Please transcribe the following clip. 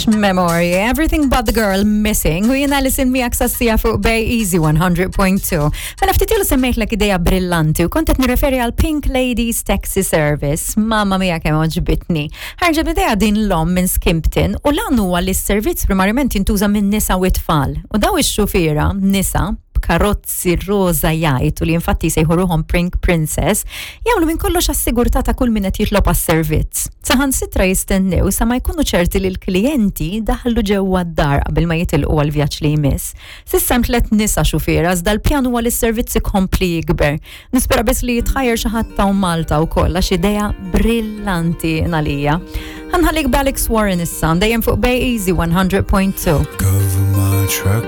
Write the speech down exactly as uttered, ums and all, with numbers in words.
Memory, Everything But The Girl Missing, u jena listen miegħek sassija fuq Bay Easy one hundred point two. Mela ftit ilu semmejtlek ideja brillanti u kont qed nirreferi għal Pink Ladies Taxi Service. Mamma mia kemm oġbitni. Ħarġeb idea din l-om minn Skimpton u lan huwa li s-servizz primarjament jintuża minn nisa u tfal. U daw ix-xufiera nisa karozzi roza jajt u li infatti sejħuruhom Pink Princess jagħmlu minn kollox assigurtà ta' kull min qed jitlob għas-servizz. Saħan sitra jistennew sa ma jkunu ċerti li l-klijenti daħlu ġewwa d-dar qabel ma jitilqu għal vjaġġ li jmiss. S'issa tliet nisa xufiera iżda l-pjan huwa li s-servizz ikompli jikber. Nispera biss li jitħajjar xi ħadd ta' Malta wkoll għax idea brillanti għalija. Ħanħallik b'Alex Warren issa dejjem fuq Bay Easy one hundred point two.